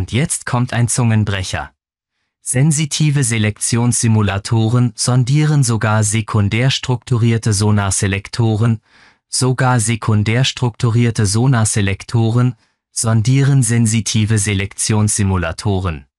Und jetzt kommt ein Zungenbrecher. Sensitive Selektionssimulatoren sondieren sogar sekundär strukturierte Sonarselektoren, sondieren sensitive Selektionssimulatoren.